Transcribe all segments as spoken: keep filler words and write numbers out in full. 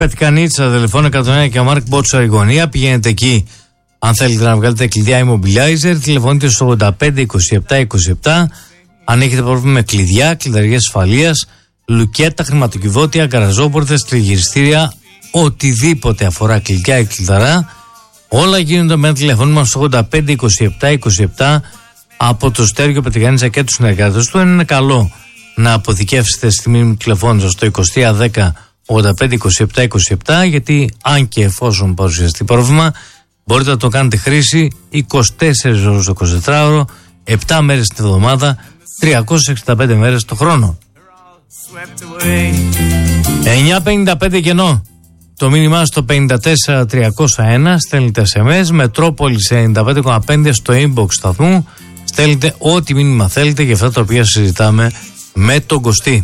Πετκανίτσα, τηλεφώνο εκατόν ένα και ο Μάρκ Μπότσα, η γωνία. Πηγαίνετε εκεί αν θέλετε να βγάλετε κλειδιά immobilizer. Τηλεφωνείτε στο ογδόντα πέντε είκοσι επτά είκοσι επτά. Αν έχετε πρόβλημα με κλειδιά, κλειδαριές ασφαλείας, λουκέτα, χρηματοκιβώτια, γκαραζόπορτες, τριγυριστήρια, οτιδήποτε αφορά κλειδιά ή κλειδαρά, όλα γίνονται με ένα τηλεφώνημα στο ογδόντα πέντε είκοσι επτά είκοσι επτά από το Στέργιο Πετριγάννητσα και τους συνεργάτες του. Είναι καλό να αποθηκεύσετε στη μήνυμη τηλεφώνου στο είκοσι τρία δέκα ογδόντα πέντε είκοσι επτά είκοσι επτά, γιατί αν και εφόσον παρουσιαστεί πρόβλημα, μπορείτε να το κάνετε χρήση είκοσι τέσσερις ώρες το εικοσιτετράωρο, επτά μέρες την εβδομάδα, τριακόσιες εξήντα πέντε μέρες το χρόνο. εννιά πενήντα πέντε κενό. Το μήνυμά στο πενήντα τέσσερα τριακόσια ένα, στέλνετε ες εμ ες, Μετρόπολης ενενήντα πέντε κόμμα πέντε στο inbox σταθμού, στέλνετε ό,τι μήνυμα θέλετε για αυτά τα οποία συζητάμε με τον Κωστή.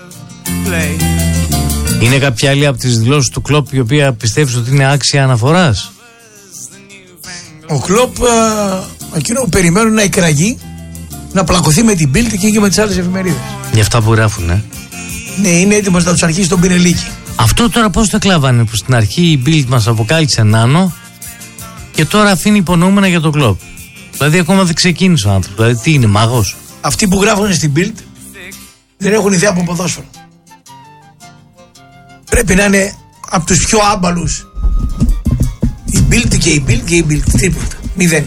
Είναι κάποια άλλη από τις δηλώσεις του Κλοπ η οποία πιστεύεις ότι είναι άξια αναφοράς? Ο Κλοπ, εκείνο που περιμένουν να εκραγεί, να πλακωθεί με την Bild και με τις άλλες εφημερίδες. Για αυτά που γράφουν, ε. Ναι, είναι έτοιμος να τους αρχίσει τον πινελίκι. Αυτό τώρα πώς το κλάβανε, που στην αρχή η Bild μας αποκάλυψε νάνο και τώρα αφήνει υπονοούμενα για τον Κλοπ. Δηλαδή ακόμα δεν ξεκίνησε ο άνθρωπος. Δηλαδή τι είναι, μάγος? Αυτοί που γράφουν στην Bild δεν έχουν ιδέα από ποδόσφαιρο. Πρέπει να είναι από τους πιο άμπαλους. Η Bild και η Bild και η Bild. Τίποτα. Μηδέν.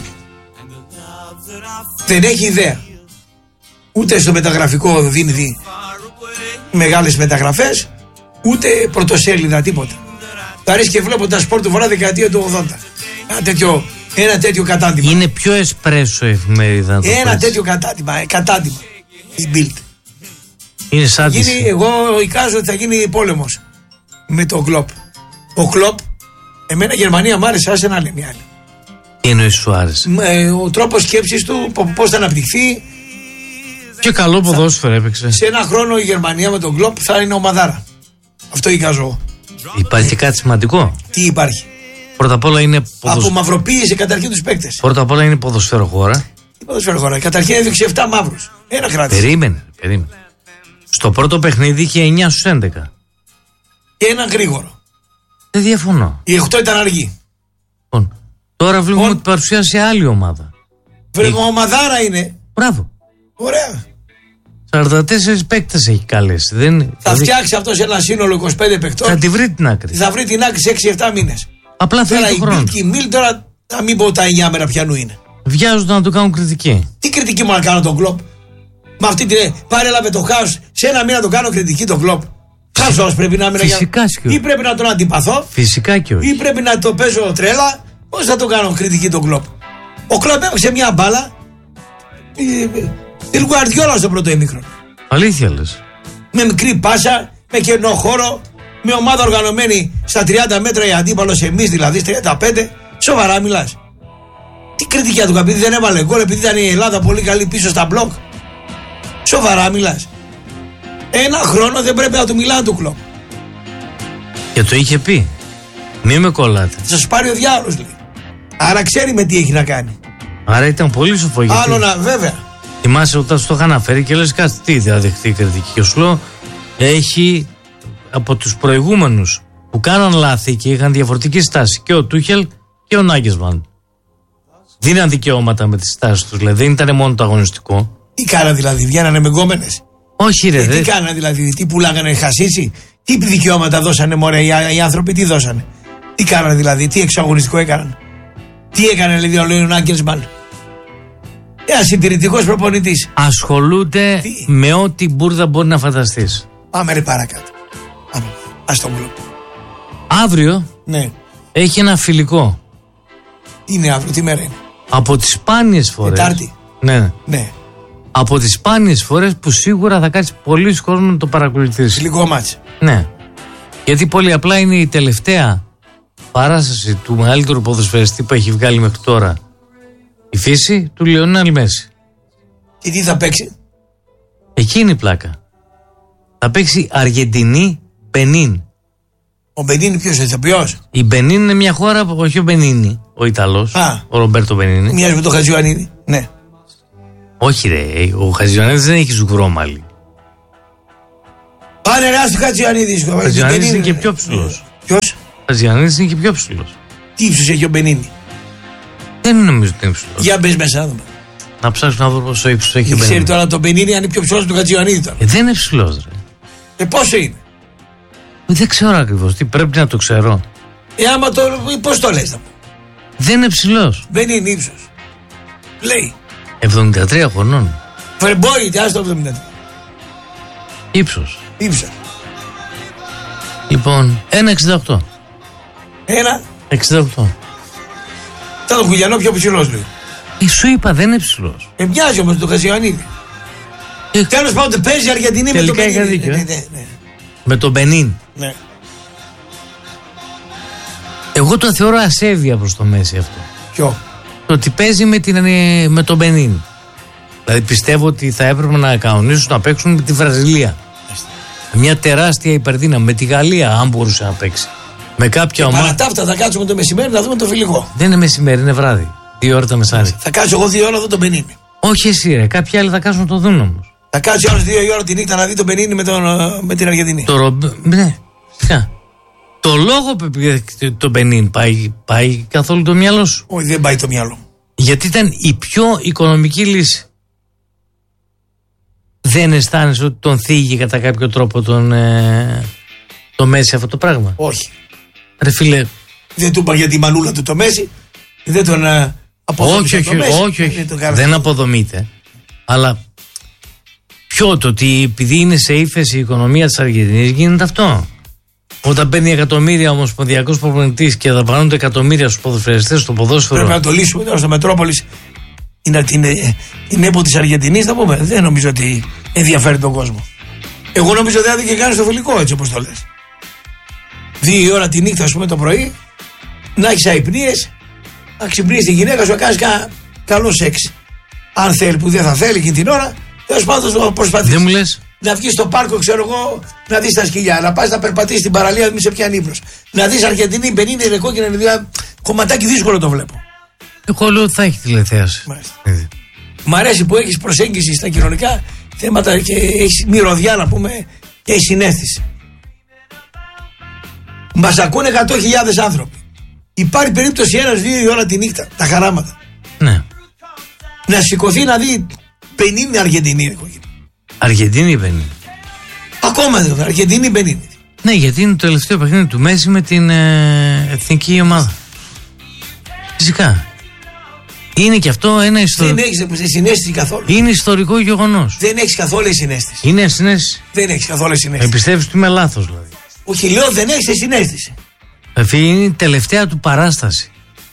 Δεν έχει ιδέα. Ούτε στο μεταγραφικό δίνει μεγάλες μεταγραφές, ούτε πρωτοσέλιδα, τίποτα. Θα αρέσει και βλέπω τα σπορ του φορά δεκαετία του ογδόντα. Ένα τέτοιο, ένα τέτοιο κατάντημα. Είναι πιο εσπρέσο εφημερίδα. Ένα πες. τέτοιο κατάντημα, ε, κατάντημα. Η Bild. Είναι σαν γίνει, εγώ εικάζω ότι θα γίνει πόλεμος με τον Κλοπ. Ο Κλοπ, εμένα Γερμανία μ' άρεσε, άσε να λέει μια άλλη. Τι εννοείς σου άρεσε? Ε, ο τρόπος σκέψης του, πώς θα αναπτυχθεί. Και καλό ποδόσφαιρο έπαιξε. Σε ένα χρόνο η Γερμανία με τον Κλοπ θα είναι ομαδάρα. Αυτό εικάζω. Υπάρχει κάτι σημαντικό? Τι υπάρχει? Πρώτα απ' όλα είναι. Ποδοσ... Απομαυροποίησε καταρχήν τους παίκτες. Πρώτα απ' όλα είναι ποδοσφαίρο χώρα. Τι ποδοσφαίρο χώρα? Καταρχήν έδειξε επτά μαύρους. Ένα κράτησε. Περίμενε, περίμενε. Στο πρώτο παιχνίδι είχε εννιά στους έντεκα. Και ένα γρήγορο. Δεν διαφωνώ. Οι οκτώ ήταν αργοί. Λοιπόν, τώρα βλέπουμε ότι παρουσιάσει άλλη ομάδα. Βρε, ομαδάρα είναι. Μπράβο. Ωραία. σαράντα τέσσερις παίκτες έχει καλέσει. Δεν... Θα δηλαδή... φτιάξει αυτός ένα σύνολο είκοσι πέντε παικτών. Θα τη βρει την άκρη. Θα βρει την άκρη σε έξι επτά μήνες. Απλά θέλει τον χρόνο. Η Bild τώρα, θα μην πω τα εννιά μέρα πιανού είναι. Βιάζονται να του κάνουν κριτική. Τι κριτική μου να κάνω τον Κλοπ? Με αυτή την. Πάρε έλαβε το χάος. Σε ένα μήνα το κάνω κριτική τον Κλοπ. Χάσος πρέπει να είμαι. Φυσικά για... Ή πρέπει να τον αντιπαθώ. Φυσικά και όχι. Ή πρέπει να το παίζω τρέλα. Πώς θα το κάνω κριτική τον Κλοπ? Ο Κλοπ έπαιξε μια μπάλα. Την Γκουαρδιόλα στο πρώτο ημίχρονο. Αλήθεια λες? Με μικρή πάσα, με κενό χώρο, με ομάδα οργανωμένη στα τριάντα μέτρα, η αντίπαλος εμείς δηλαδή στα τριάντα πέντε. Σοβαρά μιλάς? Τι κριτική του, επειδή δεν έβαλε γκολ, επειδή ήταν η Ελλάδα πολύ καλή πίσω στα μπλοκ? Σοβαρά μιλάς? Ένα χρόνο δεν πρέπει να του μιλάνε του Κλοπ. Και το είχε πει. Μη με κολλάτε. Θα σας πάρει ο διάολος, λέει. Άρα ξέρει με τι έχει να κάνει. Άρα ήταν πολύ σοφό. Γιατί... Άλλο να, βέβαια. Θυμάσαι όταν σου το είχα αναφέρει και λες κάτι, τι θα δεχτεί η κριτική? Και σου λέω, έχει από τους προηγούμενους που κάναν λάθη και είχαν διαφορετική στάση, και ο Τούχελ και ο Νάγκεσμαν. Δίναν δικαιώματα με τις στάσεις τους, δηλαδή δεν ήταν μόνο το αγωνιστικό. Τι κάνανε δηλαδή, βγαίνανε με γκόμενες? Όχι ρε. Ε, δε... Τι κάνανε δηλαδή, τι πουλάγανε χασίσι? Τι δικαιώματα δώσανε μωρέ οι, οι άνθρωποι, τι δώσανε? Τι κάνανε δηλαδή, τι εξωαγωνιστικό έκαναν? Τι έκανε δηλαδή ο Νάγκεσμαν? Ένα συντηρητικός προπονητής. Ασχολούνται τι? Με ό,τι μπουρδα μπορεί να φανταστείς. Πάμε ρε παρακάτω. Πάμε. Ας τον μπλοκ. Αύριο ναι. Έχει ένα φιλικό. Είναι αύριο, τι μέρα είναι? Από τις σπάνιες φορές. Τετάρτη. Ναι. Ναι. Από τις σπάνιες φορές που σίγουρα θα κάτσει πολλοί κόσμο να το παρακολουθήσει. Φιλικό μάτς. Ναι. Γιατί πολύ απλά είναι η τελευταία παράσταση του μεγαλύτερου ποδοσφαιριστή που έχει βγάλει μέχρι τώρα η φύση, του Λιονέλ Μέση. Και τι θα παίξει? Εκεί είναι η πλάκα. Θα παίξει Αργεντινή Μπενίν. Ο Μπενίνι ποιος, ηθοποιός? Η Μπενίν είναι μια χώρα, όχι ο Μπενίνι, ο Ιταλός. Α, ο Ρομπέρτο Μπενίνι. μοιάζει με τον Χατζιωαννίδη. Ναι. Όχι ρε, ο Χατζιωαννίδης δεν έχει ζουγρό μάλι. Πάνε ρε, άστο Χατζιωαννίδης. Ο Χατζιωαννίδης είναι και πιο ψηλός. Ποιος? Χατζιαννίδης είναι και πιο ψηλός. Τι ύψος έχει ο Μπενίνη? Δεν νομίζω ότι είναι ψηλός. Για μπες μέσα να δούμε. Να ψάξω να δω πόσο ύψος έχει ο Ξέρει Μπενίνη. τώρα το Μπενίνη αν είναι πιο ψηλός του Χατζιαννίδη τώρα. Ε, δεν είναι ψηλός, ρε. Ε, πόσο είναι? Ε, δεν ξέρω ακριβώς. Τι πρέπει να το ξέρω. Ε, άμα το. Πώς το λες? Δεν είναι ψηλός. Μπενίνη ύψος. Λέει. εβδομήντα τρία χρονών. Φερμπόι, τι άστο εβδομήντα τρία. Ύψος. Ύψος. Λοιπόν, ένα εξήντα οκτώ. Ένα. εξήντα οκτώ. Ήταν το Χουλιανό πιο ψηλός, λέει. Ε, σου είπα, δεν είναι ψηλός. Ε, μοιάζει όμως το Χατζιαννίδη. Ε, Τέλος πάντων, παίζει η Αργεντινή με τον τελικά Μπενίνη. είχα δίκιο, Ναι, ε. ναι, ναι. Με τον Μπενίν. Ναι. Εγώ το θεωρώ ασέβεια προς το Μέση αυτό. Ποιο? Το ότι παίζει με, την, ε, με τον Μπενίν. Δηλαδή πιστεύω ότι θα έπρεπε να κανονίσουν να παίξουν με τη Βραζιλία. Μια τεράστια υπερδύναμη. Με τη Γαλλία, αν μπορούσε να παίξει. Με κάποια ομάδα. Παρά τα αυτά θα κάτσουμε το μεσημέρι να δούμε το φιλικό. Δεν είναι μεσημέρι, είναι βράδυ. Δύο ώρα τα μεσάρι. Θα κάτσω εγώ δύο ώρα να δω τον Μπενίνη. Όχι εσύ, ρε. Κάποιοι άλλοι θα κάτσουν να το δουν όμως. Θα κάτσει άλλος δύο η ώρα τη νύχτα να δει τον Μπενίνη με, τον, με την Αργεντινή. Το ρομπ... Ναι. Φυσικά. Το λόγο που πήγε το Μπενίν πάει, πάει καθόλου το μυαλό σου? Όχι, δεν πάει το μυαλό. Γιατί ήταν η πιο οικονομική λύση. Δεν αισθάνεσαι ότι τον θίγει κατά κάποιο τρόπο τον, ε, το Μέση αυτό το πράγμα? Όχι. Ρε φίλε. Δεν του είπα για τη μανούλα του το Μέση. Δεν τον ε, αποδομήσε. Όχι, όχι, το Μέση. όχι, όχι. Δεν, Δεν, δεν αποδομείται. Αλλά ποιο το ότι επειδή είναι σε ύφεση η οικονομία της Αργεντινής γίνεται αυτό? Όταν παίρνει εκατομμύρια ο ομοσπονδιακός προπονητής και δαπανώνται εκατομμύρια στους ποδοσφαιριστές στο ποδόσφαιρο. Πρέπει να το λύσουμε τώρα στο Μετρόπολης. Είναι την, την έπο της Αργεντινής, θα πούμε. Δεν νομίζω ότι ενδιαφέρει τον κόσμο. Εγώ νομίζω ότι δεν και κάνει στο φιλικό, έτσι όπως το λες. Δύο η ώρα τη νύχτα, ας πούμε, το πρωί, να έχεις αϊπνίες, να ξυπνήσεις τη γυναίκα σου, να κάνεις κα, καλό σεξ. Αν θέλει, που δεν θα θέλει εκείνη την ώρα, τέλος πάντων να προσπαθήσεις. Δεν μου λες. Να βγεις στο πάρκο, ξέρω εγώ, να δεις τα σκυλιά. Να πας να περπατήσεις στην παραλία, μη σε πιάνει ύπνος. Να δεις Αργεντινή, πενήντα είναι κόκκινα, είναι δηλαδή, κομματάκι δύσκολο το βλέπω. Εγώ λέω ότι θα έχει τηλεθέαση. Ε. Μ' αρέσει που έχεις προσέγγιση στα κοινωνικά θέματα και έχεις μυρωδιά, να πούμε, και έχεις συναίσθηση. Μας ακούνε εκατό χιλιάδες άνθρωποι. Υπάρχει περίπτωση ένας-δύο η ώρα τη νύχτα, τα χαράματα. Ναι. Να σηκωθεί να δει πενήντα Αργεντινή. Αργεντινή πενήντα. Ακόμα δεν είναι, Αργεντινή πενήντα. Ναι, γιατί είναι το τελευταίο παιχνίδι του Μέση με την ε, εθνική ομάδα. Φυσικά. Είναι και αυτό ένα ιστορικό. Δεν έχεις συναίσθηση καθόλου. Είναι ιστορικό γεγονός. Δεν έχεις καθόλου συναίσθηση. Είναι συναίσθηση. Δεν έχεις καθόλου συναίσθηση. Ε, πιστεύεις ότι είμαι λάθος δηλαδή? Όχι, λέω δεν έχεις συναίσθηση. Εφή, είναι η τελευταία του παράσταση.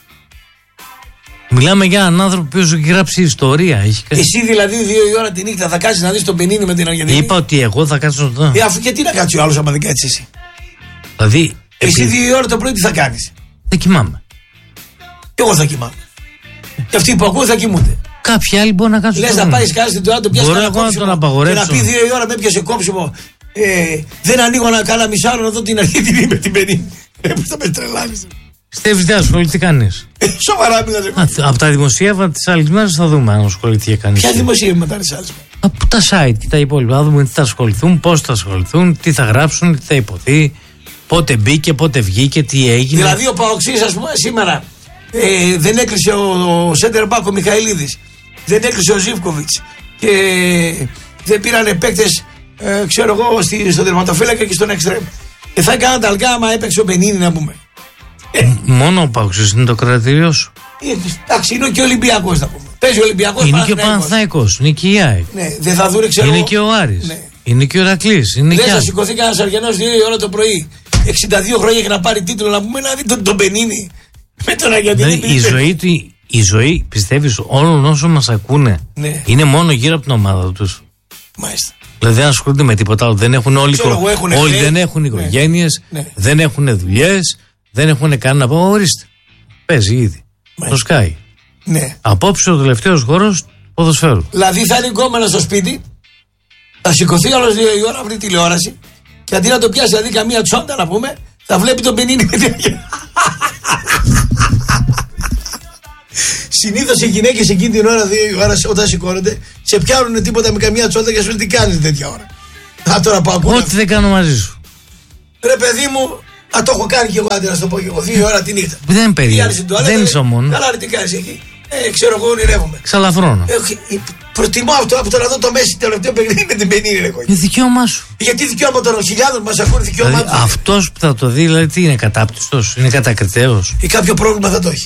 Μιλάμε για έναν άνθρωπο που έχει γράψει ιστορία. Έχει... Εσύ δηλαδή δύο η ώρα τη νύχτα θα κάτσεις να δεις τον πενήντα με την Αργεντινή? Είπα ότι εγώ θα κάτσω να το δω. Ε, αφού γιατί να κάτσει ο άλλος άμα δεν κάτσεις εσύ? Δηλαδή. Εσύ επί... δύο η ώρα το πρωί τι θα κάνεις? Δεν κοιμάμαι. Και εγώ θα κοιμάμαι. Και αυτοί που ακούω θα κοιμούνται. Κάποιοι άλλοι μπορούν να κάτσουν. Λες να πάει κάτω στην τώρα, το πιάσει κανένα κόψιμο. Και να πει δύο η ώρα με πιάσε κόψιμο. Ε, δεν ανοίγω να κάνα μισάρο να δω την Αργεντινή με την πενήντα. Ε, πώς θα με τρελάνεις? Πιστεύεις δεν ασχοληθεί κανείς? Ε, σοβαρά μιλάς? Από τα δημοσίευμα της άλλης μέρας θα δούμε αν ασχοληθεί κανείς. Ποια δημοσίευματα της άλλης μέρας? Από τα site και τα υπόλοιπα. Θα δούμε τι θα ασχοληθούν, πώς θα ασχοληθούν, τι θα γράψουν, τι θα υποθεί, πότε μπήκε, πότε βγήκε, τι έγινε. Δηλαδή ο Παοξής, ας πούμε, σήμερα ε, δεν έκλεισε ο, ο Σέντερ Μπακ ο Μιχαηλίδης, δεν έκλεισε ο Ζίβκοβιτς και δεν πήρανε παίκτες, ε, ξέρω εγώ, στη, στο τερματοφύλακα και στον εξτρέμ. Και θα έκαναν τα αλγά άμα έπαιξε ο πενήντα, να πούμε. Ε, Μόνο ο Παοξής είναι το κρατήριο σου? Εντάξει, είναι και ο Ολυμπιακός, να πούμε. Παίζει ο Ολυμπιακός. Είναι και ο Παναθηναϊκός, είναι και η ΑΕΚ. Ναι, δεν θα δούνε, ξέρω. Είναι και ο Άρης. Ναι. Είναι και ο Ηρακλής. Δεν θα σηκωθεί κανένας Αργενός δύο η ώρα το πρωί. εξήντα δύο χρόνια για να πάρει τίτλο, να πούμε, να δει τον, τον πενήντα. Με τον Αργεντινή. Δηλαδή, η, ζωή του, η ζωή, πιστεύεις, όλων όσων μας ακούνε, ναι, είναι μόνο γύρω από την ομάδα τους. Μάλιστα. Δηλαδή δεν ασχολούνται με τίποτα άλλο. Δεν έχουν όλοι, Ξέρω, έχουν όλοι χρέη, δεν έχουν οικογένειες, ναι, ναι, δεν έχουν δουλειές, δεν έχουν κανένα. Πω, ορίστε. Παίζει ήδη. Το Sky. Ναι. Απόψε ο τελευταίος χώρος ποδοσφαίρου. Δηλαδή θα είναι γκόμενα στο σπίτι, θα σηκωθεί όλος δύο η ώρα να βρει τηλεόραση και αντί να το πιάσει, δηλαδή καμία τσόντα, να πούμε, θα βλέπει τον πενήντα με την. Συνήθως οι γυναίκες εκείνη την ώρα, δύο η ώρα, όταν σηκώνονται, σε πιάνουν τίποτα με καμία τσόντα και σου λένε τι κάνεις τέτοια ώρα. Α, τώρα που ακούνε. Ό,τι δεν κάνω μαζί σου. Ρε παιδί μου, Α, το έχω κάνει και εγώ, άντε να σου το πω και εγώ. Δύο ώρα τη νύχτα. Δεν περίεργο. Δεν είσαι μόνο. Καλά, τι κάνει εκεί. Ε, ξέρω εγώ, ονειρεύομαι. Ξαλαφρώνω. Ε, προτιμώ αυτό από το να δω το Μέση τελευταίο παιχνίδι με την Μπενίνη. Είναι δικαίωμά σου. Γιατί δικαίωμα των χιλιάδων μα ακούνε δικαίωμά του. Δηλαδή, αυτό που θα το δει, δηλαδή τι είναι, κατάπτυστο, είναι κατακριτέο. Ή κάποιο πρόβλημα θα το έχει.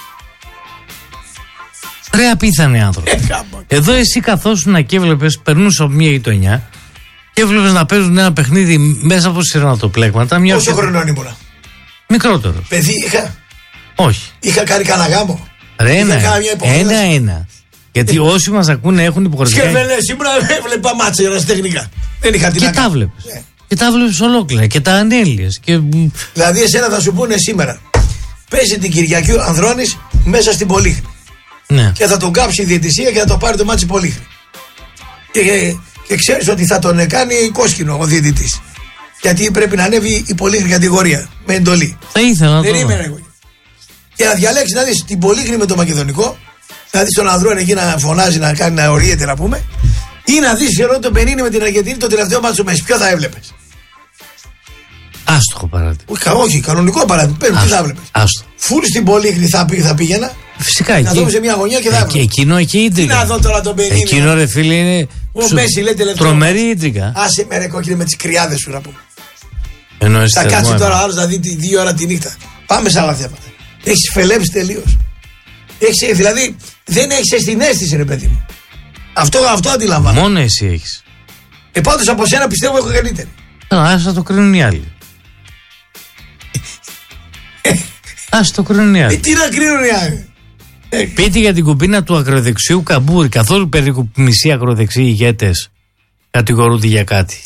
Ρε απίθανοι άνθρωποι. Ε, Εδώ εσύ καθόσουν και έβλεπε, περνούσε από μια γειτονιά και έβλεπε να παίζουν ένα παιχνίδι μέσα από σειρματοπλέγματα. Πόσο χρονών ήμουνα? Μικρότερο. Παιδί είχα. Όχι. Είχα κάνει κανένα γάμο. Ρε, ένα, ένα, ένα. Γιατί όσοι μας ακούνε έχουν υποχρεωτικά. Σκέφτεται, σήμερα έβλεπα μάτσα ερασιτεχνικά. Δεν είχα την. Και τα βλέπεις. Ναι. Και τα βλέπεις ολόκληρα. Και τα ανέλυες. Και... Δηλαδή, εσένα θα σου πούνε σήμερα. Παίζει την Κυριακή ο Ανδρώνης μέσα στην Πολύχνη. Ναι. Και θα τον κάψει η διαιτησία και θα το πάρει το μάτσι Πολύχνη. Και, και, και ξέρεις ότι θα τον κάνει κόσκινο ο διαιτητής. Γιατί πρέπει να ανέβει η Πολύχνη κατηγορία. Με εντολή. Θα ήθελα να Δεν το είμαι εγώ. Και να διαλέξει να δεις την Πολύχνη με το Μακεδονικό. Να δεις τον Ανδρώνη εκεί να φωνάζει, να κάνει, να οριέται να πούμε. Ή να δεις ενώ τον Μπενίνη με την Αργεντινή το τελευταίο μάτσο Μέση. Ποιο θα έβλεπες? Άστοχο παράδειγμα. Όχι, όχι, κανονικό παράδειγμα. Παίρνει, τι θα έβλεπες? Άστοχο. Φουλ στην Πολύχνη θα, θα πήγαινα. Φυσικά να εκεί. Να δούμε σε μια γωνιά και θα έβλεπες. Εκείνο εκεί ίντρικα. Τι να δω τώρα τον Μπενίνη. Εκείνο ρε φίλε είναι. Ο Μέση λέει τελευταίο. Τρομερή ίντρικα. Άσε με ρε κόκκινε με τις κρυάδες σου να πούμε. Εννοείς θα κάτσει τώρα άλλο να δει τη δύο ώρα τη νύχτα. Πάμε σε άλλα θέματα. Έχεις φελέψει τελείως. Έχεις, δηλαδή δεν έχεις την αίσθηση ρε παιδί μου. Αυτό, αυτό αντιλαμβάνω. Μόνο εσύ έχεις. Ε, πάντως από σένα πιστεύω έχω καλύτερη. Ας το κρίνουν οι άλλοι. Ας το κρίνουν οι άλλοι. Ε, τι να κρίνουν οι άλλοι. Πείτε για την κουμπίνα του ακροδεξιού Καμπούρη. Καθόλου περίπου μισοί ακροδεξιοί ηγέτες κατηγορούνται για κάτι.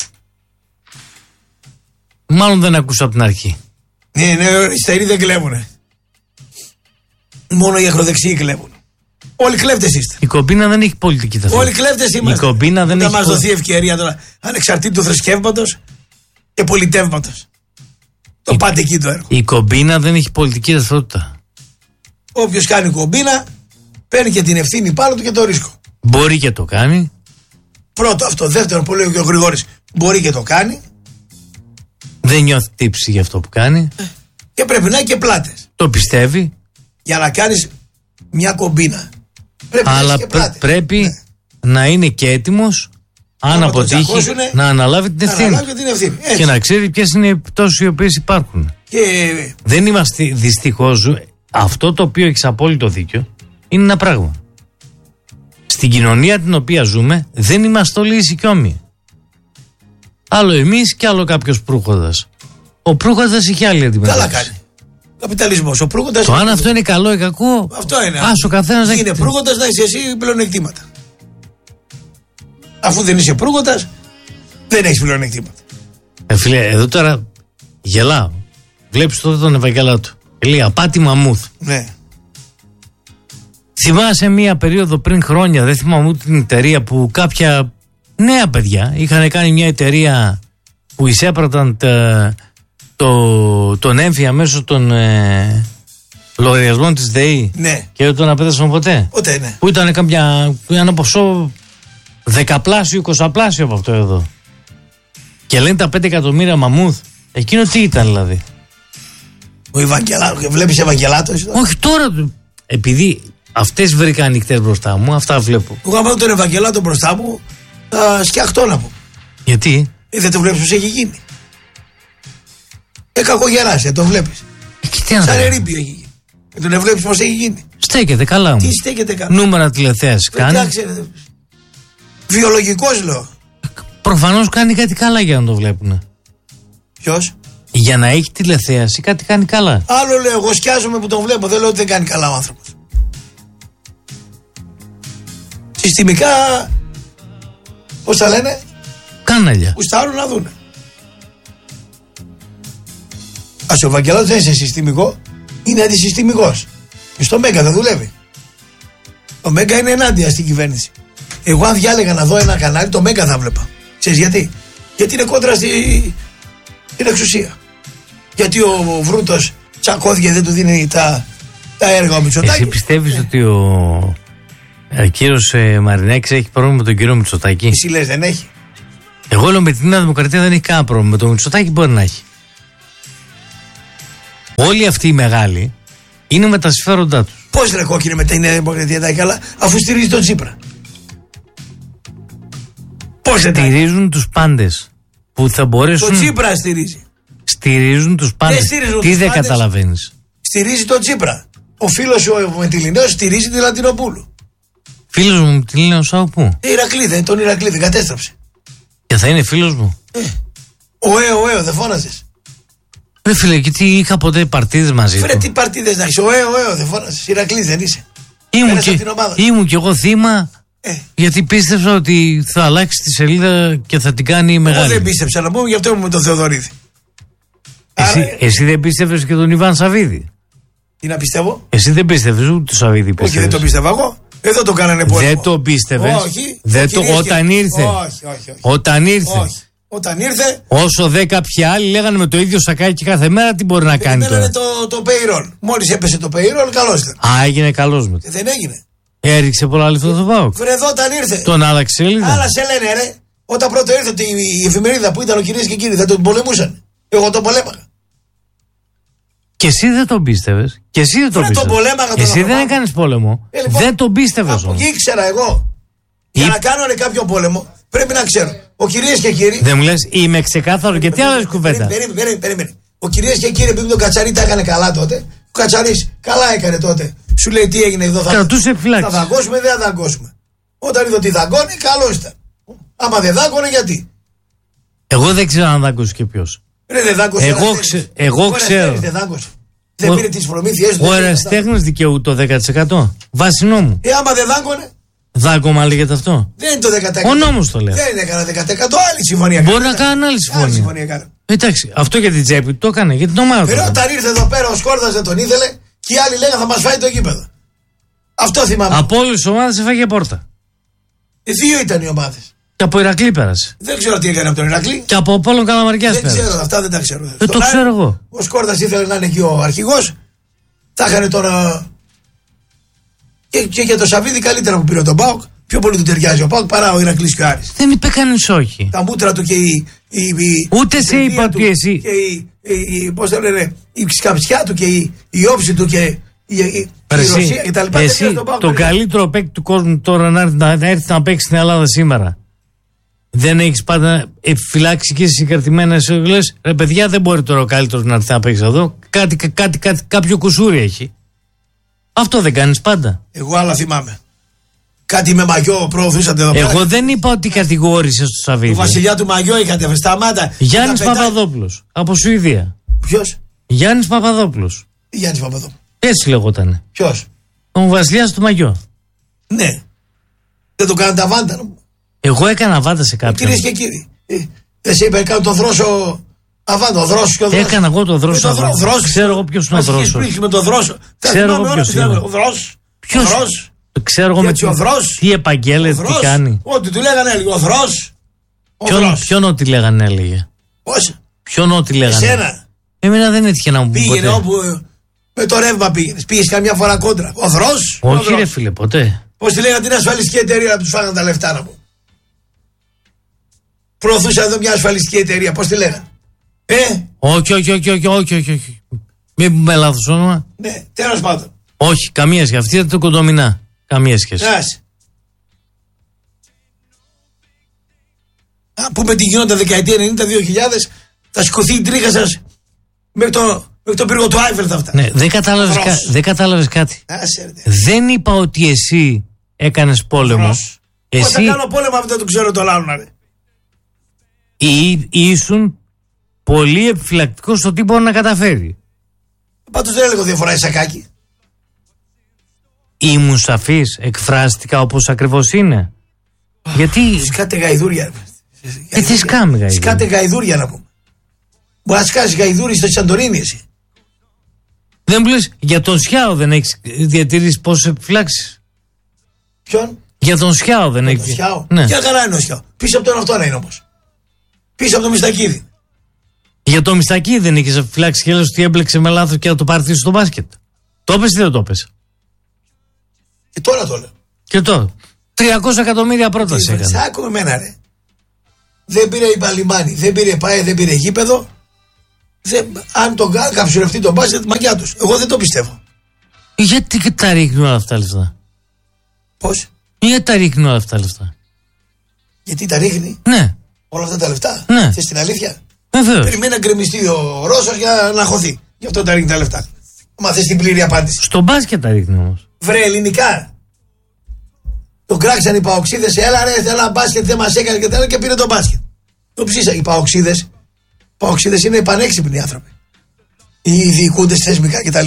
Μάλλον δεν ακούσα από την αρχή. Ναι, ναι, οι στεροί δεν κλέβουνε. Μόνο οι ακροδεξιοί κλέβουν. Όλοι κλέφτες είστε. Η κομπίνα δεν έχει πολιτική ταυτότητα. Όλοι κλέφτες είμαστε. Η κομπίνα δεν θα έχει. Θα μας δοθεί ευκαιρία τώρα ανεξαρτήτου θρησκεύματος και πολιτεύματος. Το η... πάτε εκεί το έργο. Η κομπίνα δεν έχει πολιτική ταυτότητα. Όποιος κάνει κομπίνα παίρνει και την ευθύνη πάνω του και το ρίσκο. Μπορεί και το κάνει. Πρώτο αυτό. Δεύτερο που λέει και ο Γρηγόρης, μπορεί και το κάνει. Δεν νιώθει τύψη για αυτό που κάνει. Και πρέπει να έχει και πλάτες. Το πιστεύει. Για να κάνεις μια κομπίνα. Πρέπει αλλά να πρέ, πρέπει ναι. να είναι και έτοιμος, αν αποτύχει, να αναλάβει την ευθύνη. Να την ευθύνη. Και να ξέρει ποιες είναι οι επιπτώσεις οι οποίες υπάρχουν. Και... Δεν είμαστε δυστυχώς. Αυτό το οποίο έχεις απόλυτο δίκιο είναι ένα πράγμα. Στην κοινωνία την οποία ζούμε δεν είμαστε όλοι ίσοι και όμοιοι. Άλλο εμείς και άλλο κάποιος προύχοντας. Ο προύχοντας είχε άλλη αντιμετώπιση. Καλά κάνει. Καπιταλισμός. Ο προύχοντας. Το αν αυτό είναι καλό ή κακό. Αυτό είναι. Ας ο καθένας να είναι προύχοντας να είσαι εσύ πλεονεκτήματα. Αφού δεν είσαι προύχοντας, δεν έχεις πλεονεκτήματα. Ε, φίλε, εδώ τώρα γελάω. Βλέπεις τότε τον Ευαγγελάτο. Λέει απάτη μαμούθ. Ναι. Θυμάσαι μία περίοδο πριν χρόνια, δεν θυμάμαι ούτε την εταιρεία που κάποια νέα παιδιά είχαν κάνει μια εταιρεία που εισέπραταν τα, το, τον έμφυα μέσω των ε, λογαριασμών της ΔΕΗ. Ναι. Και δεν τον απέδωσαν ποτέ. Ποτέ, ναι. Που ήταν κάποια, ένα ποσό δεκαπλάσιο, εικοσαπλάσιο από αυτό εδώ. Και λένε τα πέντε εκατομμύρια μαμούθ. Εκείνο τι ήταν δηλαδή? Ο Ευαγγελάτος, βλέπεις Ευαγγελάτο. Όχι τώρα, επειδή αυτές βρήκα ανοιχτές μπροστά μου, αυτά βλέπω. Εγώ άμα τον Ευαγγελάτο μπροστά μου, θα σκιαχτώ να πω. Γιατί? Ε, δεν το βλέπεις πως έχει γίνει. Ε, κακογεράσια, το βλέπεις. Ε, και τι να σαν ερείπιο έχει γίνει. Ε, τον βλέπεις πως έχει γίνει. Στέκεται καλά μου. Τι στέκεται καλά. Νούμερα τηλεθέαση κάνει. Εντάξει, βιολογικός λέω. Προφανώς κάνει κάτι καλά για να το βλέπουν. Ποιος? Για να έχει τηλεθέαση κάτι κάνει καλά. Άλλο λέω, εγώ σκιάζομαι που τον βλέπω, δεν λέω ότι δεν κάνει καλά ο άνθρωπος. Συστημικά, πώς τα λένε, κάναλια. γουστάρουν να δούνε. Ας ο Βαγγελάτος δεν είναι συστημικό, είναι αντισυστημικός. Και στο Μέγκα δεν δουλεύει. Το Μέγκα είναι ενάντια στην κυβέρνηση. Εγώ αν διάλεγα να δω ένα κανάλι, το Μέγκα θα βλέπα. Ξέρεις γιατί? Γιατί είναι κόντρα στη... στην εξουσία. Γιατί ο Βρούτος τσακώθηκε, δεν του δίνει τα, τα έργα ο Μητσοτάκης. Εσύ πιστεύεις ε. ότι ο, ο κύριος ε, Μαρινάκης έχει πρόβλημα με τον κύριο Μητσοτάκη? Εσύ λες δεν έχει? Εγώ λέω με την Νέα Δημοκρατία δεν έχει κανένα πρόβλημα. Με τον Μητσοτάκη μπορεί να έχει. Όλοι αυτοί οι μεγάλοι είναι με τα συμφέροντά τους. Πώς ρε κόκκινε με τη Νέα Δημοκρατία τα καλά, αφού στηρίζει τον Τσίπρα. Πώς δεν στηρίζουν τους πάντες που θα μπορέσουν. Το Τσίπρα στηρίζει. Στηρίζουν τους πάντες. Τι δεν καταλαβαίνεις? Στηρίζει τον Τσίπρα. Ο φίλος ο Μετυλινέος στηρίζει την Λατινοπούλου. Φίλος μου Μετυλινέος από πού? Ε, Ηρακλή, τον Ηρακλή, κατέστρεψε. Και θα είναι φίλος μου. Ε, ωε, ωε, δεν φώναζες? Ρε φίλε, και τι είχα ποτέ παρτίδες μαζί του? Φρε, τι παρτίδες να έχεις? Ωε, ωε, δεν φώναζες? Ηρακλή δεν είσαι? Ήμουν και, ήμουν και εγώ θύμα. Ε. Γιατί πίστεψα ότι θα αλλάξει τη σελίδα και θα την κάνει μεγάλη. Εγώ δεν πίστεψα, να πούμε, γι' αυτό ήμουν με τον Θεοδωρίδη. Εσύ, Άρα... εσύ δεν πίστευες και τον Ιβάν Σαββίδη? Τι να πιστεύω? Εσύ δεν πίστευες ούτε τον Σαββίδη? Όχι, δεν το πίστευα εγώ. Εδώ το κάνανε πόλεμο. Δεν το πίστευες? Όχι. Δεν το... Όταν ήρθε. Όχι, όχι, όχι. Όταν ήρθε. Όχι. Όταν ήρθε. Όσο δε κάποιοι άλλοι λέγανε με το ίδιο σακάκι κάθε μέρα, τι μπορεί να κάνει τώρα? το, το payroll. Μόλις έπεσε το payroll, καλώς ήταν. Α, έγινε καλός μετά. Δεν έγινε. Έριξε πολλά λεφτά στο ΠΑΟΚ. Βρε εδώ όταν ήρθε. Τον άλλαξε σελίδα. Άλλα σε λένε ρε. Όταν πρώτο ήρθε η εφημερίδα που ήταν ο κυρίες και κύριοι, θα τον πολεμούσαν. Εγώ τον πολέμαγα. Και εσύ δεν τον πίστευες. Και εσύ δεν τον πίστευες. Εσύ δεν έκανες πόλεμο. Ε, λοιπόν, δεν τον πίστευες. Από εκεί ήξερα εγώ. Για Ή... να κάνω κάποιο πόλεμο πρέπει να ξέρω. Ο κυρίες και κύριοι. Δεν μου λες είμαι ξεκάθαρο και τι άλλες κουβέντα. Περίμενε, περίμενε, περίμενε. Ο κυρίες και κύριοι, επειδή τον Κατσαρί τα έκανε καλά τότε. Ο Κατσαρής καλά έκανε τότε. Σου λέει τι έγινε εδώ, θα, θα δαγκώσουμε, δεν θα δαγκώσουμε. Όταν είδε ότι δαγκώνει, καλό ήταν. Άμα δεν δάγκωνε, γιατί? Εγώ δεν ξέρω αν δάγκωσε και ποιος. Ρε, δεν δάγκωσε. Εγώ, ξε, εγώ ξέρω. Δεν δάγκωσε. Δεν πήρε τις προμήθειές του. Ο ερασιτέχνης δικαιούται το δέκα τοις εκατό. Βάσει νόμου. Ε, άμα δεν δάγκωνε. Δάγκωμα λέγεται αυτό. Δεν είναι το δέκα τοις εκατό. Ο νόμος το λέει. Δεν είναι κανένα δέκα τοις εκατό. Άλλη συμφωνία. Μπορεί να κάνει άλλη συμφωνία. Εντάξει, αυτό για την τσέπη το έκανε, για την ομάδα. Pero όταν ήρθε εδώ πέρα ο Σκόρδας δεν τον ήθελε και οι άλλοι λέγανε θα μας φάει το γήπεδο. Αυτό θυμάμαι. Από όλες τις ομάδες έφαγε πόρτα. Ε, δύο ήταν οι ομάδες. Και από Ηρακλή πέρασε. Δεν ξέρω τι έκανε από τον Ηρακλή. Και από Πόλων Καλαμαριάς πέρασε. Δεν ξέρω, αυτά δεν τα ξέρω. Δεν το ξέρω εγώ. Ο Σκόρδας ήθελε να είναι εκεί ο αρχηγός. Θα είχαν τώρα. Και, και για το Σαββίδη καλύτερα που πήρε τον ΠΑΟΚ. Πιο πολύ του ταιριάζει ο ΠΑΟΚ παρά ο Ηρακλής και ο Άρης. Δεν είπε κανείς όχι. Τα μούτρα του και η. η, η Ούτε σε είπα ότι εσύ. Και η. η, η πώς το λένε, η σκαψιά του και η, η όψη του και η, η, η Ρωσία και τα λοιπά. Εσύ, τον, τον καλύτερο παίκτη του κόσμου τώρα να έρθει να, να, έρθει να παίξει στην Ελλάδα σήμερα. Δεν έχεις πάντα επιφυλάξει και συγκρατημένες λες, ρε παιδιά, δεν μπορεί τώρα ο καλύτερος να έρθει να παίξει εδώ. Κάτι, κάτι, κάτι, κάποιο κουσούρι έχει. Αυτό δεν κάνεις πάντα. Εγώ άλλα θυμάμαι. Κάτι με μαγιό προωθούσατε εδώ πέρα. Εγώ δεν είπα ότι κατηγόρησες το Σαββίδη. Το βασιλιά του μαγιό είχατε, σταμάτα. Γιάννης Παπαδόπουλος, από Σουηδία. Ποιος? Γιάννης Παπαδόπουλος. Γιάννης Παπαδόπουλος. Έτσι λεγότανε. Ποιος? Ο βασιλιάς του μαγιό. Ναι. Δεν το κάνατε αβάντα. Εγώ έκανα βάντα σε κάποιον. Κυρίες και κύριοι. Ε, δεν σε είπε κάνω τον δρόσο αβάντα, ο δρόσος και ο δρόσος. Έκανα εγώ τον δρόσο αβάντα. Δρόσο. Ξέρω εγώ ποιος είναι ο δρόσος. Με τον δρόσο. Ξέρω εγώ ποιος είναι. Ο δρόσος. Ποιος? Ξέρω εγώ με τι, τι επαγγέλλεται, τι κάνει. Ό,τι του λέγανε έλεγε. Ο Δρός. Ποιον ό,τι λέγανε έλεγε. Πώς? Ποιον ό,τι λέγανε. Εσένα. Εμένα δεν έτυχε να μου πει. Πήγαινε όπου με το ρεύμα πήγαινες. Πήγες καμιά φορά κόντρα. Ο Δρός. Όχι ρε φίλε, ποτέ. Πώς τη λέγανε την ασφαλιστική εταιρεία να τους φάγανε τα λεφτά να πω. Προωθούσα εδώ μια ασφαλιστική εταιρεία. Πώς τη λέγανε. Ε. Όχι, όχι, όχι, όχι, όχι, όχι. Μην πούμε λάθος όνομα. Ναι, τέλος πάντων. Όχι, καμία σχέση. Αυτή ήταν το Κοντομινά. Καμία σχέση. Άσε. Α, πούμε τι γινόταν δεκαετία ενενήντα δύο χιλιάδες, θα σηκωθεί η τρίχα σας μέχρι το, μέχρι το πύργο του Άιφελ θα φτάσει. Ναι, δεν κατάλαβες, κα, δεν κατάλαβες κάτι. Άσε, δεν είπα ότι εσύ έκανες πόλεμο. Εσύ... Πώς θα κάνω πόλεμο αυτό το ξέρω το λάουνα ρε. Ή, ήσουν πολύ επιφυλακτικός στο τι μπορεί να καταφέρει. Πάντως δεν έλεγα διαφορά σακάκι. Ήμουν σαφής, εκφράστηκα όπως ακριβώς είναι. Oh, γιατί... Σκάτε γαϊδούρια. Ε, τι σκάμε γαϊδούρια. Σκάτε γαϊδούρια να πούμε. Μπορεί να σκάσει γαϊδούρι στο Σαντορίνι εσύ. Δεν μου λες, για τον Σιάο δεν έχεις διατηρήσει πόσες επιφυλάξεις. Ποιον? Για τον Σιάο δεν έχεις. Για τον Σιάο. Ναι. Για καλά είναι ο Σιάο. Πίσω από τον αυτό να είναι όμως. Πίσω από το Μιστακίδη. Για το Μιστακίδη δεν έχεις επιφυλάξει και λες ότι έμπλεξε με λάθος και να το πάρθει στο μπάσκετ. Το έπες ή δεν το έπες. Και τώρα το λέω. Και τώρα. τριακόσια εκατομμύρια πρόταση έκανε. Σ' άκουμε εμένα ρε. Δεν πήρε η Παλιμάνη, δεν πήρε ΠΑΕ, δεν πήρε γήπεδο. Δεν, αν τον καψουρευτεί τον μπάσκετ, μαγιά τους. Εγώ δεν το πιστεύω. Γιατί τα ρίχνουν όλα αυτά τα λεφτά? Πώς? Γιατί τα ρίχνουν όλα αυτά τα λεφτά? Γιατί τα ρίχνει? Ναι. Όλα αυτά τα λεφτά. Ναι. Θες την αλήθεια? Βεβαίως. Περιμένει να γκρεμιστεί ο Ρώσος για να χωθεί. Γι' αυτό τα ρίχνει τα λεφτά. Μα θες την πλήρη απάντηση. Στο μπάσκετ τα ρίχνει όμως. Βρε ελληνικά. Τον κράξαν οι παοξίδες. Έλα ρε, έλα μπάσκετ, δεν μας έκανε και τέλος και πήρε το μπάσκετ. Το ψήσα. Οι παοξίδες. Οι παοξίδες είναι πανέξυπνοι άνθρωποι. Οι διοικούντες θεσμικά κτλ.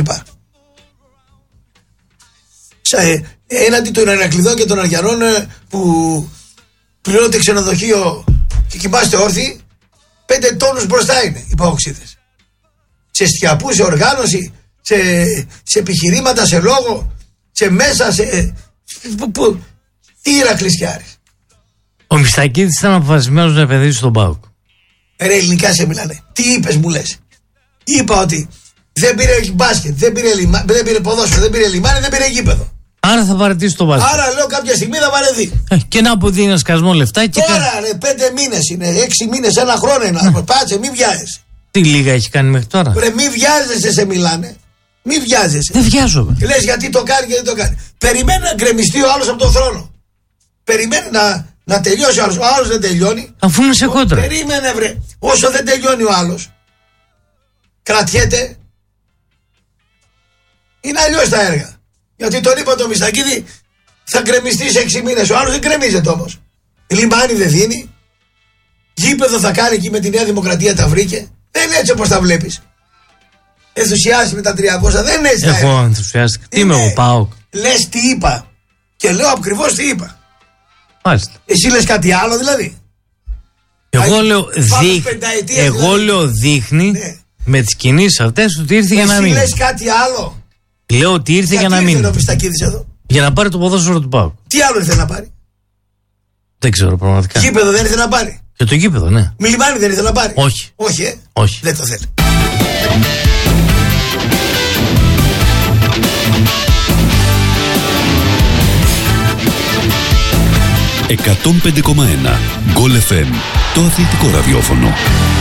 Ε, έναντι των Ηρακλειδών και των Αριανών που πληρώνεται ξενοδοχείο και κοιμάστε όρθιοι, πέντε τόνους μπροστά είναι οι παοξίδες. Σε στιαπού, σε οργάνωση, σε, σε επιχειρήματα, σε λόγο, σε μέσα, σε... Που, που, τι Ηρακλής κι Άρης. Ο Μιστακίδης ήταν αποφασισμένος να επενδύσει στον ΠΑΟΚ. Ρε ελληνικά σε μιλάνε. Τι είπες μου λες? Είπα ότι δεν πήρε μπάσκετ, δεν πήρε, λιμα, δεν πήρε ποδόσφαιρο, δεν πήρε λιμάνι, δεν πήρε γήπεδο. Άρα θα παραιτήσει το μπάσκετ. Άρα λέω κάποια στιγμή θα βαρεθεί. Ε, και να αποδίνει ένα σκασμό λεφτά και. Τώρα κα... ρε, πέντε μήνες είναι, έξι μήνες, ένα χρόνο είναι. Ναι. Πάτσε, μη βιάζεσαι. Τι λίγα έχει κάνει μέχρι τώρα. Ρε, μη βιάζεσαι, σε μιλάνε. Μη βιάζεσαι. Δεν βιάζομαι. Λες γιατί το κάνει και δεν το κάνει. Περιμένει να γκρεμιστεί ο άλλος από τον θρόνο. Περιμένει να, να τελειώσει ο άλλος. Ο άλλος δεν τελειώνει. Αφού είναι σε κόντρα. Περίμενε, βρε. Όσο δεν τελειώνει ο άλλος, κρατιέται. Είναι αλλιώς τα έργα. Γιατί τον είπα το Μιστακίδη, θα γκρεμιστεί σε έξι μήνες. Ο άλλος δεν γκρεμίζεται όμως. Λιμάνι δεν δίνει. Γήπεδο θα κάνει εκεί με τη Νέα Δημοκρατία, τα βρήκε. Δεν είναι έτσι όπως τα βλέπεις. Ενθουσιάζει με τα τριακόσια, δεν είναι έτσι. Εγώ ενθουσιάστηκα. Τι είμαι εγώ, ΠΑΟΚ. Λες τι είπα. Και λέω ακριβώς τι είπα. Μάλιστα. Εσύ λες κάτι άλλο δηλαδή. Εγώ λέω, δείχ... Εγώ δηλαδή. λέω δείχνει ναι. με τις κινήσεις αυτές ότι ήρθε για να μείνει. Εσύ λες κάτι άλλο. Λέω ότι ήρθε γιατί για να μείνει. Εδώ. Για να πάρει το ποδόσφαιρο του ΠΑΟΚ. Τι άλλο ήρθε να πάρει? Δεν ξέρω πραγματικά. Γήπεδο δεν ήρθε να πάρει. Για το γήπεδο, ναι. Μιλιμάνι δεν ήρθε να πάρει. Όχι. Όχι, ε. Όχι. Δεν το θέλει. εκατόν πέντε κόμμα ένα Γκολ εφ εμ, το αθλητικό ραδιόφωνο.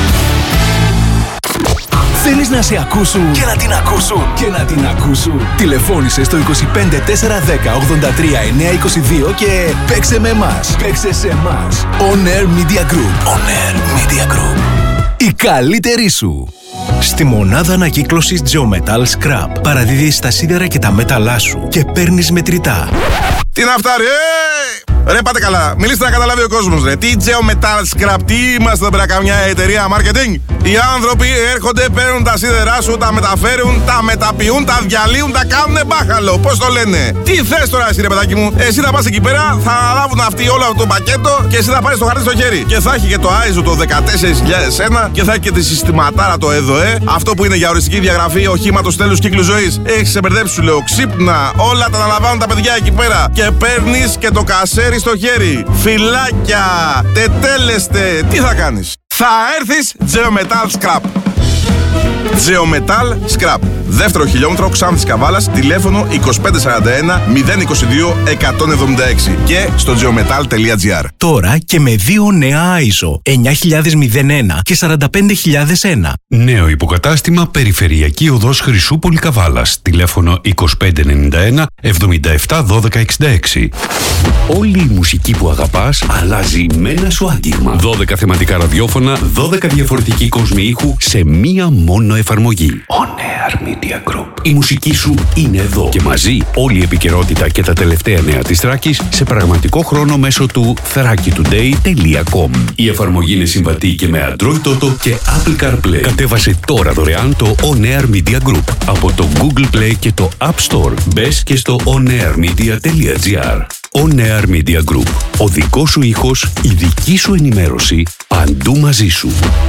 Θέλεις να σε ακούσουν και να την ακούσουν και να την ακούσουν? Τηλεφώνησε στο είκοσι πέντε τετρακόσια δέκα ογδόντα τρία εννιακόσια είκοσι δύο και παίξε με εμάς. Παίξε σε εμάς. On Air Media Group. On Air Media Group. Η καλύτερη σου. Στη μονάδα ανακύκλωσης Geometal Scrap παραδίδεις τα σίδερα και τα μέταλλά σου και παίρνεις μετρητά. Τι να φτάρει, ε! Ρε πάτε καλά, μιλήστε να καταλάβει ο κόσμος ρε. Τι Geometal Scrap, τι είμαστε πέρα καμιά εταιρεία marketing? Οι άνθρωποι έρχονται, παίρνουν τα σίδερά σου, τα μεταφέρουν, τα μεταποιούν, τα διαλύουν, τα κάνουνε μπάχαλο. Πώς το λένε? Τι θες τώρα εσύ ρε παιδάκι μου? Εσύ θα πας εκεί πέρα, θα αναλάβουν αυτοί όλο αυτό το πακέτο και εσύ θα πάρεις το χαρτί στο χέρι. Και θα έχει και το άι ες ο το δεκατέσσερα χιλιάδες ένα και θα έχει και τη συστηματάρα το ΕΔΟΕ. Αυτό που είναι για οριστική διαγραφή οχήματος τέλους κύκλου ζωής. Έχεις ξεμπερδέψει, σου λέω, ξύπνα. Όλα τα αναλαμβάνουν τα παιδιά εκεί πέρα. Και παίρνεις και το κασέρι στο χέρι. Φυλάκια, τετέλεστε, τι θα κάνεις? Θα έρθεις Geometal Scrap. Geometal Scrap. Δεύτερο χιλιόμετρο Ξάνθης Καβάλας. Τηλέφωνο είκοσι πέντε σαράντα ένα μηδέν είκοσι δύο εκατόν εβδομήντα έξι και στο geometal τελεία τζι άρ. Τώρα και με δύο νέα άι ες ο εννιά χιλιάδες ένα και σαράντα πέντε χιλιάδες ένα. Νέο υποκατάστημα Περιφερειακή Οδός Χρυσούπολη Καβάλας. Τηλέφωνο είκοσι πέντε ενενήντα ένα εβδομήντα επτά δώδεκα εξήντα έξι. Όλη η μουσική που αγαπάς αλλάζει με ένα σου άγγιγμα. δώδεκα θεματικά ραδιόφωνα, δώδεκα διαφορετικοί κόσμοι ήχου σε μία μόνο εφαρμογή. On Air Media Group. Η μουσική σου είναι εδώ και μαζί όλη η επικαιρότητα και τα τελευταία νέα της Θράκης σε πραγματικό χρόνο μέσω του θράκη τουντέι τελεία κομ. Η εφαρμογή είναι συμβατή και με Android Auto και Apple CarPlay. Κατέβασε τώρα δωρεάν το On Air Media Group από το Google Play και το App Store. Μπες και στο onairmedia τελεία τζι άρ. On Air Media Group. Ο δικός σου ήχος, η δική σου ενημέρωση, παντού μαζί σου.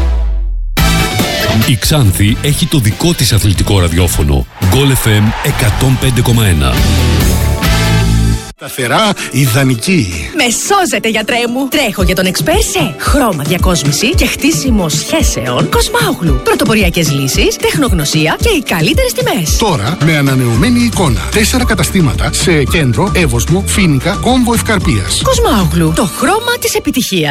Η Ξάνθη έχει το δικό της αθλητικό ραδιόφωνο. Γκολ εφ εμ εκατόν πέντε κόμμα ένα. Σταθερά ιδανική. Με σώζετε, γιατρέ μου. Τρέχω για τον εξπέρ σε χρώμα διακόσμηση και χτίσιμο σχέσεων Κοσμάουγλου. Πρωτοποριακές λύσεις, τεχνογνωσία και οι καλύτερες τιμές. Τώρα με ανανεωμένη εικόνα. Τέσσερα καταστήματα σε Κέντρο, Εύωσμο, Φοίνικα, Κόμβο Ευκαρπίας. Κοσμάουγλου. Το χρώμα της επιτυχίας.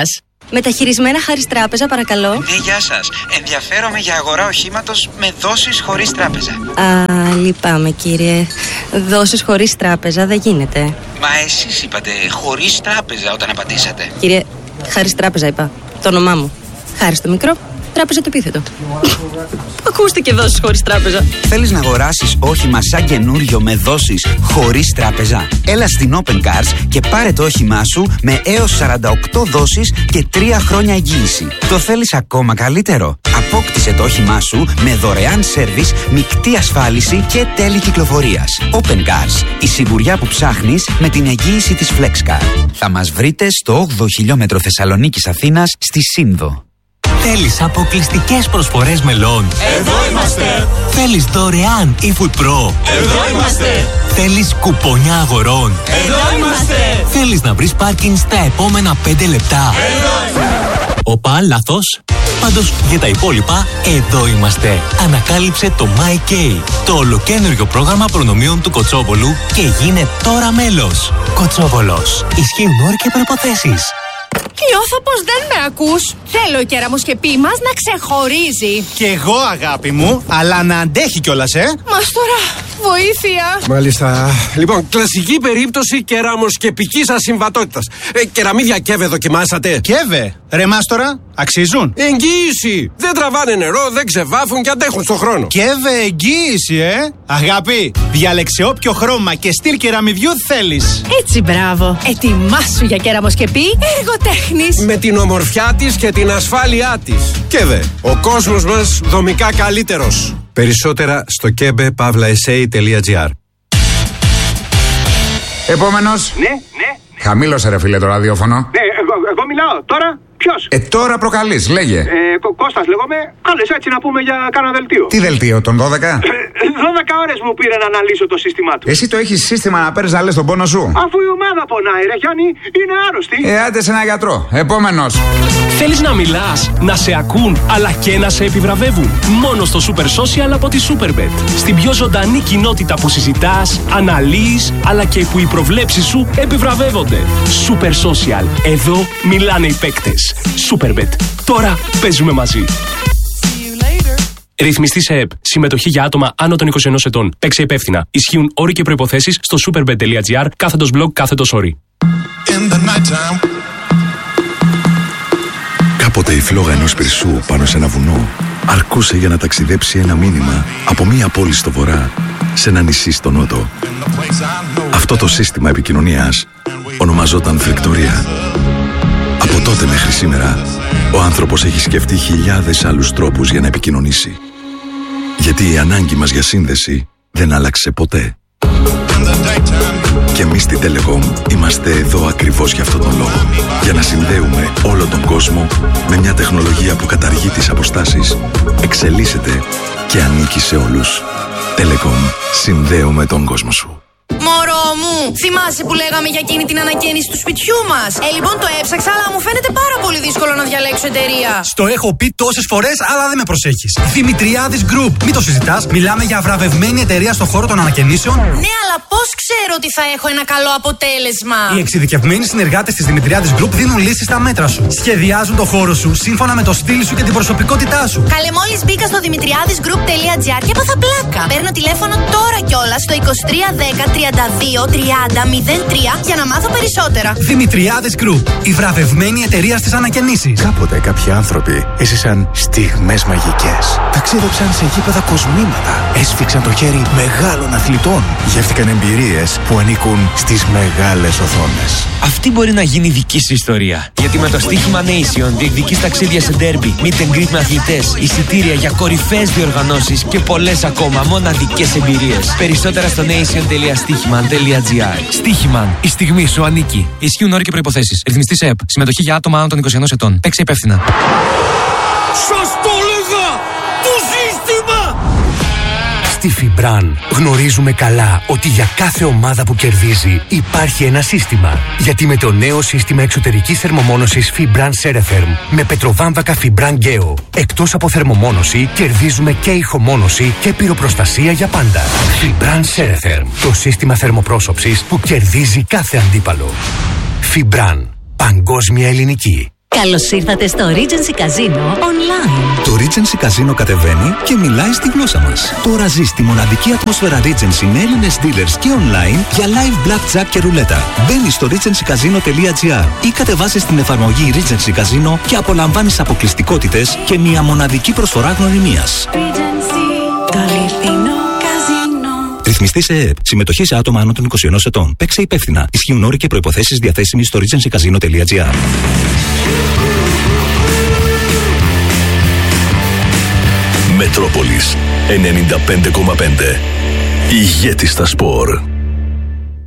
Μεταχειρισμένα Χάρις Τράπεζα, παρακαλώ. Ναι, γεια σας. Ενδιαφέρομαι για αγορά οχήματος με δόσεις χωρίς τράπεζα. Α, λυπάμαι κύριε. Δόσεις χωρίς τράπεζα δεν γίνεται. Μα εσείς είπατε χωρίς τράπεζα όταν απαντήσατε. Κύριε, Χάρις Τράπεζα είπα. Το όνομά μου. Χάρις το μικρό, τράπεζα το επίθετο. Ακούστηκε δόσεις χωρίς τράπεζα. Θέλεις να αγοράσεις όχημα σαν καινούριο με δόσεις χωρίς τράπεζα? Έλα στην Open Cars και πάρε το όχημά σου με έως σαράντα οκτώ δόσεις και τρία χρόνια εγγύηση. Το θέλεις ακόμα καλύτερο? Απόκτησε το όχημά σου με δωρεάν σέρβις, μεικτή ασφάλιση και τέλη κυκλοφορίας. Open Cars, η σιγουριά που ψάχνεις με την εγγύηση της FlexCar. Θα μας βρείτε στο όγδοο χιλιόμετρο Θεσσαλονίκης Αθήνας στη Σύνδο. Θέλεις αποκλειστικές προσφορές μελών? Εδώ είμαστε! Θέλεις δωρεάν eFood Pro? Εδώ είμαστε! Θέλεις κουπόνια αγορών? Εδώ είμαστε! Θέλεις να βρεις πάρκινγκ στα επόμενα πέντε λεπτά? Εδώ είμαστε! Οπα, λάθος. Πάντως για τα υπόλοιπα, εδώ είμαστε. Ανακάλυψε το MyK, το ολοκαίνουργιο πρόγραμμα προνομίων του Κοτσόβολου και γίνε τώρα μέλος. Κοτσόβολος. Ισχύουν όροι και προϋποθέσεις. Νιώθω πως δεν με ακούς. Θέλω ο κεραμοσκεπή μας να ξεχωρίζει. Κι εγώ αγάπη μου, αλλά να αντέχει κιόλας, ε. Μας τώρα, βοήθεια. Μάλιστα. Λοιπόν, κλασική περίπτωση κεραμοσκεπικής ασυμβατότητας. Ε, κεραμίδια Κέβε δοκιμάσατε? Κέβε, ρε μάστορα, αξίζουν. Εγγύηση. Δεν τραβάνε νερό, δεν ξεβάφουν και αντέχουν στον χρόνο. Κέβε εγγύηση, ε. Αγάπη, διάλεξε όποιο χρώμα και στυλ κεραμιδιού θέλεις. Έτσι, μπράβο. Ετοιμάσου για κεραμοσκεπή εργοτέχνης. Με την ομορφιά της και την ασφάλειά της. Κέβε, ο κόσμος μας δομικά καλύτερος. Περισσότερα στο κέμπε παύλα ες έι τελεία τζι άρ. Επόμενος. Ναι, ναι. Χαμήλωσε ρε φίλε το ραδιόφωνο. Ναι, εγώ, εγώ μιλάω. Τώρα ποιος? Ε, τώρα προκαλείς, λέγε. Ε, Κω- Κώστας λέγομαι. Κάλες έτσι να πούμε για κάνα δελτίο. Τι δελτίο, τον δώδεκα? δώδεκα ώρες μου πήρε να αναλύσω το σύστημά του. Εσύ το έχεις σύστημα να παίρνεις να λες τον πόνο σου? Αφού η ομάδα πονάει ρε Γιάννη, είναι άρρωστη. Ε, άντε σε ένα γιατρό. Επόμενος. Θέλεις να μιλάς, να σε ακούν, αλλά και να σε επιβραβεύουν? Μόνο στο Super Social από τη Superbet. Στην πιο ζωντανή κοινότητα που συζητάς, αναλύεις, αλλά και που οι προβλέψεις σου επιβραβεύονται. Super Social. Εδώ μιλάνε οι παίκτες. Superbet. Τώρα παίζουμε μαζί. Ρυθμιστή σε ΕΠ. Συμμετοχή για άτομα άνω των είκοσι ενός ετών. Παίξε υπεύθυνα. Ισχύουν όροι και προϋποθέσεις στο superbet τελεία τζι άρ κάθετος blog κάθετος όροι. Κάποτε η φλόγα ενός πυρσού πάνω σε ένα βουνό αρκούσε για να ταξιδέψει ένα μήνυμα από μία πόλη στο βορρά σε ένα νησί στο νότο. Αυτό το σύστημα επικοινωνίας ονομαζόταν φρικτορία. Από τότε μέχρι σήμερα, ο άνθρωπος έχει σκεφτεί χιλιάδες άλλους τρόπους για να επικοινωνήσει. Γιατί η ανάγκη μας για σύνδεση δεν άλλαξε ποτέ. Και εμείς στη Telecom είμαστε εδώ ακριβώς για αυτόν τον λόγο. Για να συνδέουμε όλο τον κόσμο με μια τεχνολογία που καταργεί τις αποστάσεις, εξελίσσεται και ανήκει σε όλους. Telecom. Συνδέουμε τον κόσμο σου. Μωρό μου, θυμάσαι που λέγαμε για εκείνη την ανακαίνιση του σπιτιού μας? Ε, λοιπόν το έψαξα, αλλά μου φαίνεται πάρα πολύ δύσκολο να διαλέξω εταιρεία. Στο έχω πει τόσες φορές, αλλά δεν με προσέχεις. Δημητριάδης Group. Μην το συζητάς. Μιλάμε για βραβευμένη εταιρεία στον χώρο των ανακαινήσεων. Ναι, αλλά πώς ξέρω ότι θα έχω ένα καλό αποτέλεσμα? Οι εξειδικευμένοι συνεργάτες της Δημητριάδης Group δίνουν λύσεις στα μέτρα σου. Σχεδιάζουν το χώρο σου σύμφωνα με το στυλ σου και την προσωπικότητά σου. Καλέ, μόλις μπήκα στο δημητριάδης γκρουπ τελεία τζι άρ και έπαθα πλάκα. Παίρνω τηλέφωνο τώρα κιόλας στο είκοσι τρία δέκα τριάντα δύο τριάντα μηδέν τρία για να μάθω περισσότερα. Δημητριάδης Group. Η βραβευμένη εταιρεία στις ανακαινήσεις. Κάποτε κάποιοι άνθρωποι έζησαν στιγμές μαγικές. Ταξίδεψαν σε γήπεδα κοσμήματα. Έσφιξαν το χέρι μεγάλων αθλητών. Γεύτηκαν εμπειρίες που ανήκουν στις μεγάλες οθόνες. Αυτή μπορεί να γίνει δική σου ιστορία. Γιατί με το στοίχημα Nation διεκδικείς ταξίδια σε ντέρμπι, meet and greet με αθλητές, εισιτήρια για κορυφαίες διοργανώσεις και πολλές ακόμα μοναδικές εμπειρίες. Περισσότερα στο nation τελεία στοίχημαν τελεία τζι άρ. Στοίχημαν. Η στιγμή σου ανήκει. Ισχύουν όροι και προϋποθέσεις. Ρυθμιστής ΕΠ. Συμμετοχή για άτομα άνω των είκοσι ενός ετών. Παίξε υπεύθυνα. Σας το έλεγα! Το σύστημα! Στη Φιμπραν γνωρίζουμε καλά ότι για κάθε ομάδα που κερδίζει υπάρχει ένα σύστημα. Γιατί με το νέο σύστημα εξωτερικής θερμομόνωσης Fibran Ceretherm με πετροβάμβακα Fibran Geo, εκτός από θερμομόνωση κερδίζουμε και ηχομόνωση και πυροπροστασία για πάντα. Fibran Ceretherm, το σύστημα θερμοπρόσωψης που κερδίζει κάθε αντίπαλο. Fibran, παγκόσμια ελληνική. Καλώς ήρθατε στο Regency Casino Online. Το Regency Casino κατεβαίνει και μιλάει στη γλώσσα μας. Τώρα ζεις τη μοναδική ατμόσφαιρα Regency με Έλληνες dealers και online για live blackjack και ρουλέτα. Μπαίνεις στο regency casino τελεία gr ή κατεβάζεις την εφαρμογή Regency Casino και απολαμβάνεις αποκλειστικότητες και μια μοναδική προσφορά γνωριμίας. Το αληθινό καζίνο. Ρυθμιστή σε ΕΕΠ. Συμμετοχή σε άτομα άνω των είκοσι ενός ετών. Παίξε υπεύθυνα. Ισχύουν όροι και προϋποθέσεις διαθέσιμοι στο regency casino τελεία gr. Μετρόπολης ενενήντα πέντε κόμμα πέντε. Ηγέτη στα σπορ.